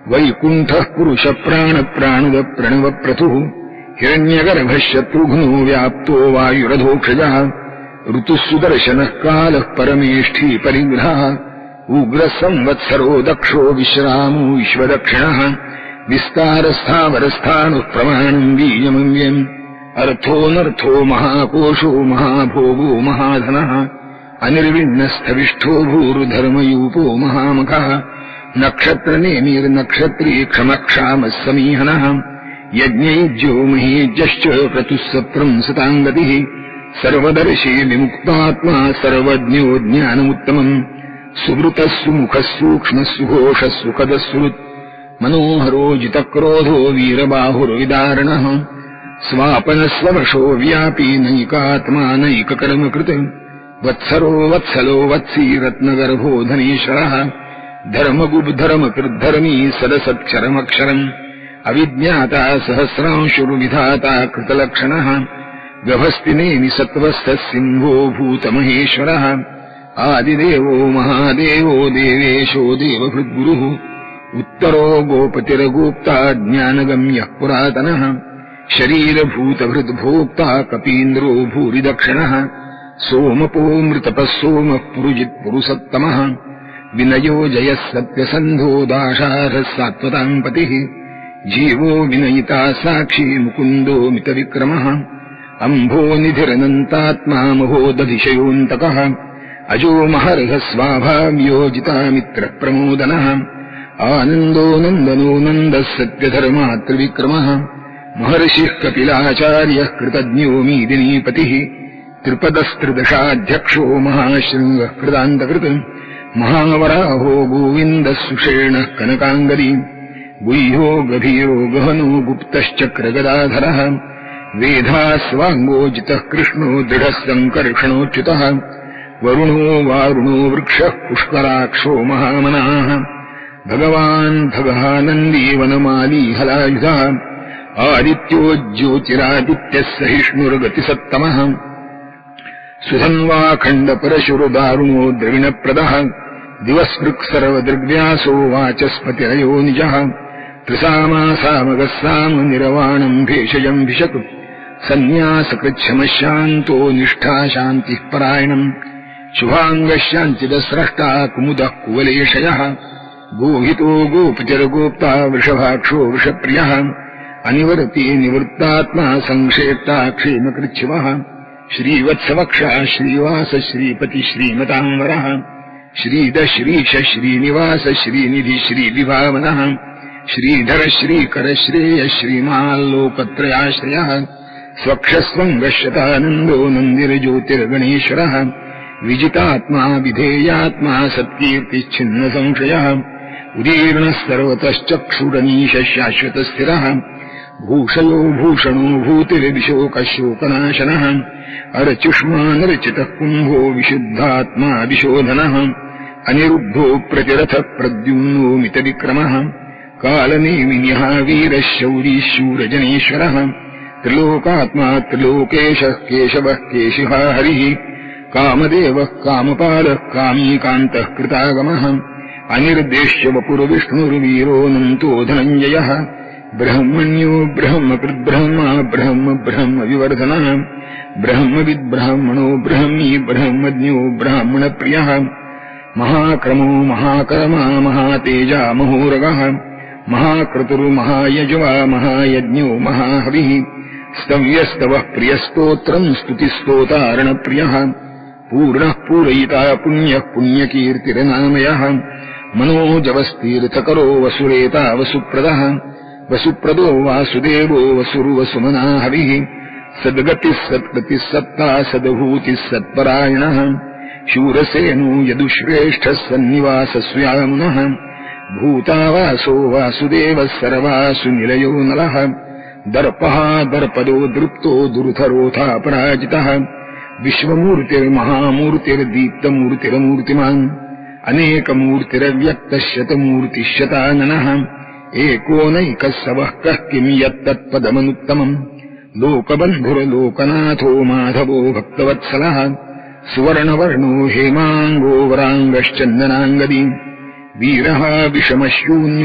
वैकुण्ठः पुरुष प्राण प्राणुद प्रणव प्रथुः हिरण्यगर्भः शत्रुघ्नो व्याप्तो वायुरधोक्षजः ऋतुः सुदर्शनः कालः परमेष्ठी परिग्रहः उग्रः संवत्सरो दक्षो विश्रामो विश्वदक्षिणः विस्तारस्थावरस्थाणुः प्रमाणम् बीजमव्ययम् अर्थोऽनर्थो महाकोशो महाभोगो महाधनः अनिर्विण्णस्थविष्ठो भूर्धर्मयूपो महामखः नक्षत्रनेमिर्नक्षत्री क्षमक्षामः समीहनः यज्ञयुज्यो महीज्यश्च क्रतुः सत्रम् सताङ्गतिः सर्वदर्शी विमुक्तात्मा सर्वज्ञो ज्ञानमुत्तमम् सुवृतः सुमुखः सूक्ष्मः सुघोषः सुखदः सुहृत् मनोहरो जितक्रोधो वीरबाहुर्विदारणः स्वापनस्ववशो व्यापी नैकात्मा नैककर्मकृत् वत्सरो वत्सलो वत्सी रत्नगर्भो धनेश्वरः धर्मगुब्धर्मकृद्धर्मी सदसत्क्षरमक्षरम् अविज्ञाता सहस्रांशुर्विधाता कृतलक्षणः गभस्तिनेमि सत्त्वस्थः सिंहो भूतमहेश्वरः आदिदेवो महादेवो देवेशो देवभृद्गुरुः उत्तरो गोपतिर्गोप्ता ज्ञानगम्यः पुरातनः शरीरभूतभृद्भोक्ता कपीन्द्रो भूरिदक्षिणः सोमपो मृतपः सोमः पुरुजित् पुरुषोत्तमः विनयो जयः सत्यसन्धो दाशारः सात्वताम् पतिः जीवो विनयिता साक्षी मुकुन्दो मितविक्रमः अम्भो निधिरनन्तात्मा महोदधिशयोऽन्तकः अजो महर्घः स्वाभाव्योजितामित्रप्रमोदनः आनन्दो नन्दनो नन्दः सत्यधर्मात्रिविक्रमः महर्षिः कपिलाचार्यः कृतज्ञो मीदिनीपतिः त्रिपदस्त्रिदशाध्यक्षो महाशृङ्गः कृतान्तकृत् महावराहो गोविन्दः सुषेणः कनकाङ्गदी गुह्यो गभीरो गहनो गुप्तश्चक्रगदाधरः वेधास्वाङ्गोजितः कृष्णो दृढः सङ्कर्षणोच्युतः वरुणो वारुणो वृक्षः पुष्कराक्षो महामनाः भगवान् भगानन्दी वनमाली हलायुधः आदित्यो ज्योतिरादित्यः सहिष्णुर्गतिसत्तमः सुधन्वाखण्डपरशुरदारुणो द्रविणप्रदः दिवस्पृक्सर्वदृग्व्यासो वाचस्पतिरयो निजः त्रिसामासामगः सामनिरवाणम् भेषजम् भिषतु सन्न्यासकृच्छमशान्तो निष्ठा शान्तिः परायणम् शुभाङ्गः शान्तिदस्रष्टा कुमुदः कुवलेशयः गोहितो गोपतिर्गोप्ता वृषभाक्षो वृषप्रियः अनिवर्ती निवृत्तात्मा संक्षेप्ता क्षेमकृच्छिवः श्रीवत्सवक्षा श्रीवास श्रीपति श्रीमताम्बरः श्रीद श्रीश श्रीनिवास श्रीनिधि श्रीविभावनः श्रीधर श्रीकर श्रेय श्रीमाल्लोकत्रयाश्रयः स्वक्षस्वङ्गशतानन्दो नन्दिर्ज्योतिर्गणेश्वरः विजितात्मा विधेयात्मा सत्कीर्तिच्छिन्नसंशयः उदीर्णः सर्वतश्चक्षुरनीशः शाश्वतस्थिरः भूषयो भूषणो भूतिर्विशोकशोकनाशनः अर्चुष्मानर्चितः कुम्भो विशुद्धात्मा विशोधनः अनिरुद्धो प्रतिरथः प्रद्युम्नो मितविक्रमः कालनेमिन्यः वीरः शौरी शूरजनेश्वरः त्रिलोकात्मा त्रिलोकेशः केशवः केशिः हरिः कामदेवः कामपालः कामीकान्तः कृतागमः अनिर्देश्य वपुर्विष्णुर्वीरोऽनन्तो धनञ्जयः ब्रह्मण्यो ब्रह्मकृद्ब्रह्मा ब्रह्म ब्रह्म विवर्धनः ब्रह्मविद्ब्राह्मणो ब्रह्मी ब्रह्मज्ञो ब्राह्मणप्रियः महाक्रमो महाकर्मा महातेजा महोरगः महाक्रतुर्महायज्वा महायज्ञो महाहविः स्तव्यस्तवः प्रियस्तोत्रम् स्तुतिस्तोतारणप्रियः पूर्णः पूरयिता पुण्यः पुण्यकीर्तिरनामयः मनोजवस्तीर्थकरो वसुरेता वसुप्रदः वसुप्रदो वासुदेवो वसुर्वसुमना हविः सद्गतिः सत्कृतिः सत्ता सद्भूतिः सत्परायणः शूरसेनो यदुश्रेष्ठः सन्निवासस्यामुनः भूतावासो वासुदेवः सर्वासु निलयो नलः दर्पः दर्पदो दृप्तो दुर्धरोऽथापराजितः विश्वमूर्तिर्महामूर्तिर्दीप्तमूर्तिरमूर्तिमान् अनेकमूर्तिरव्यक्तः शतमूर्तिः शताननः एकोनैकः सवः कः किम् यत्तत्पदमनुत्तमम् लोकबन्धुर्लोकनाथो माधवो भक्तवत्सलः सुवर्णवर्णो हेमाङ्गो वराङ्गश्चन्दनाङ्गदी वीरः विषमशून्यो